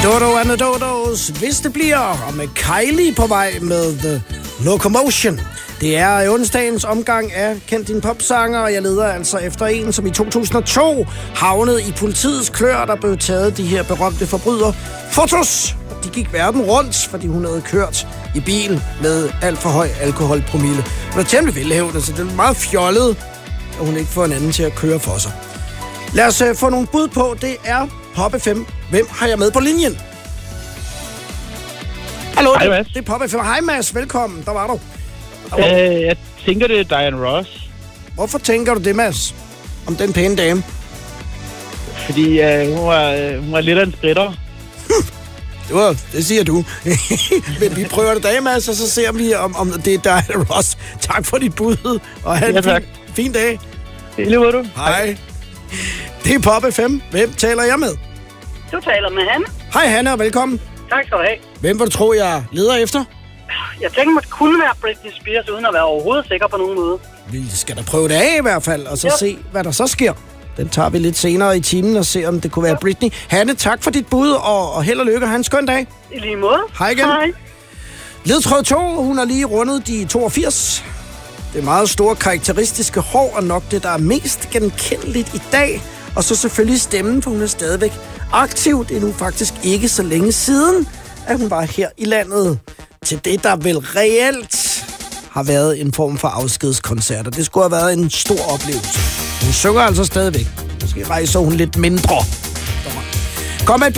Dodo and the Dodos, hvis det bliver, og med Kylie på vej med The Locomotion. Det er onsdagens omgang af Kend Din Popsanger, og jeg leder altså efter en, som i 2002 havnede i politiets klør, der blev taget de her berømte forbryderfotos. De gik verden rundt, fordi hun havde kørt i bil med alt for høj alkoholpromille. Hun er temmelig velhævnet, så det er meget fjollet, at hun ikke får en anden til at køre for sig. Lad os få nogle bud på. Det er Pop FM. Hvem har jeg med på linjen? Hallo, Hej, Mads. det er Pop FM. Hej Mads, velkommen. Der var du. Jeg tænker, det er Diana Ross. Hvorfor tænker du det, Mads? Om den pæne dame? Fordi hun var lidt af en spritter. Det siger du. Men vi prøver det dag, Mads, og så ser vi, om det er Diana Ross. Tak for dit bud, og have en fin dag. Det lever du. Hej. Det er Pop FM. Hvem taler jeg med? Du taler med Hanne. Hej Hanne, og velkommen. Tak skal du have. Hvem vil du tro, jeg leder efter? Jeg tænker, at det kunne være Britney Spears, uden at være overhovedet sikker på nogen måde. Vi skal da prøve det af i hvert fald, og så se, hvad der så sker. Den tager vi lidt senere i timen og se, om det kunne være Britney. Hanne, tak for dit bud, og held og lykke. Ha' en skøn dag. I lige måde. Hej igen. Hej. Ledtråd 2, hun har lige rundet de 82. Det meget store karakteristiske hår er nok det, der er mest genkendeligt i dag. Og så selvfølgelig stemmen, for hun er stadigvæk aktiv. Det er nu faktisk ikke så længe siden, at hun var her i landet til det, der vel reelt har været en form for afskedskoncerter. Det skulle have været en stor oplevelse. Hun synger altså stadigvæk. Måske rejser hun lidt mindre. Kom med et